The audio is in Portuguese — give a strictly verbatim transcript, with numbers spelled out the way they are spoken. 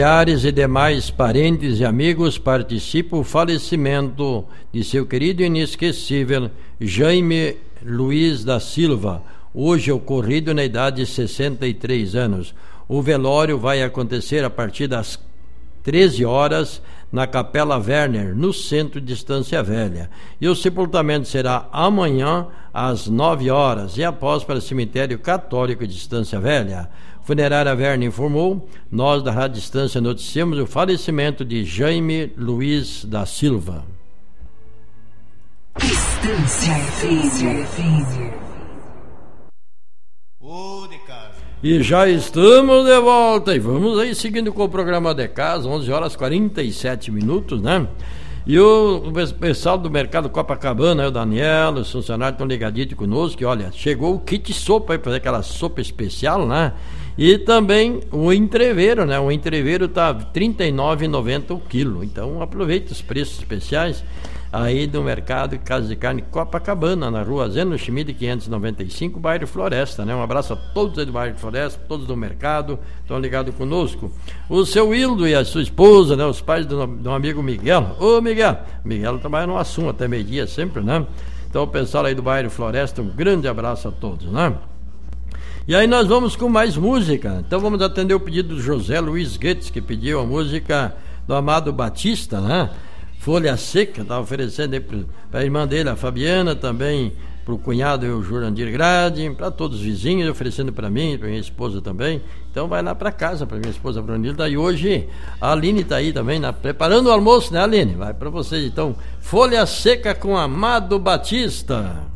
Familiares e demais parentes e amigos participam do falecimento de seu querido e inesquecível Jaime Luiz da Silva, hoje ocorrido na idade de sessenta e três anos. O velório vai acontecer a partir das treze horas na Capela Werner, no centro de Estância Velha. E o sepultamento será amanhã às nove horas e após para o cemitério católico de Estância Velha. Funerária Werner informou: nós da Rádio Estância noticiamos o falecimento de Jaime Luiz da Silva. Estância Velha. Ô, de casa. E já estamos de volta e vamos aí seguindo com o programa de casa, onze horas e quarenta e sete minutos, né? E o, o pessoal do Mercado Copacabana, o Daniel, os funcionários estão ligadinhos conosco, que olha, chegou o kit sopa aí para fazer aquela sopa especial, né? E também o entreveiro, né? O entreveiro tá trinta e nove reais e noventa centavos o quilo, então aproveite os preços especiais aí do Mercado Casa de Carne Copacabana, na rua Zeno Schmid quinhentos e noventa e cinco, bairro Floresta, né? Um abraço a todos aí do bairro Floresta, todos do mercado, estão ligados conosco. O seu Hildo e a sua esposa, né? Os pais do, do amigo Miguel. Ô Miguel, Miguel trabalha no assunto até meio-dia sempre, né? Então o pessoal aí do bairro Floresta, um grande abraço a todos, né? E aí nós vamos com mais música. Então vamos atender o pedido do José Luiz Guedes, que pediu a música do Amado Batista, né? Folha Seca, está oferecendo aí para a irmã dele, a Fabiana, também para o cunhado, o Jurandir Grade, para todos os vizinhos, oferecendo para mim, para minha esposa também. Então vai lá para casa, para minha esposa Brunilda. E hoje a Aline está aí também, na, preparando o almoço, né, Aline? Vai para vocês então. Folha Seca com Amado Batista.